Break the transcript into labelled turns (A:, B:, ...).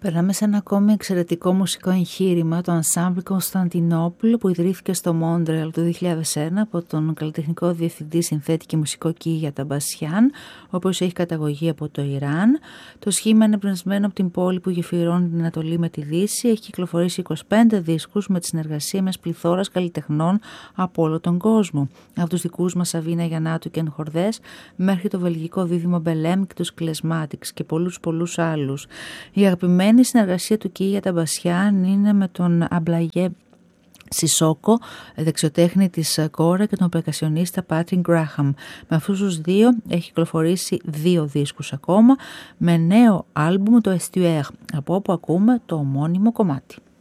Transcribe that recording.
A: Περνάμε σε ένα ακόμη εξαιρετικό μουσικό εγχείρημα, το Ensemble Constantinople, που ιδρύθηκε στο Μόντρεαλ το 2001 από τον καλλιτεχνικό διευθυντή, συνθέτη και μουσικό Κίγια Ταμπασιάν, ο οποίος έχει καταγωγή από το Ιράν. Το σχήμα είναι εμπνευσμένο από την πόλη που γεφυρώνει την Ανατολή με τη Δύση. Έχει κυκλοφορήσει 25 δίσκους με τη συνεργασία μιας πληθώρας καλλιτεχνών από όλο τον κόσμο. Από τους δικούς μας Σαβίνα Γιαννάτου και Ενχορδές μέχρι το βελγικό δίδυμο Μπελέμ και τους Klezmatics και πολλούς άλλους. Η αγαπημένη η συνεργασία του Κίγια Ταμπασιάν είναι με τον Αμπλαγέ Σισόκο, δεξιοτέχνη της Κόρα, και τον περκασιονίστα Πάτρικ Γκράχαμ. Με αυτούς τους δύο έχει κυκλοφορήσει 2 δίσκους ακόμα, με νέο άλμπουμ, το Estuaire, από όπου ακούμε το ομώνυμο κομμάτι.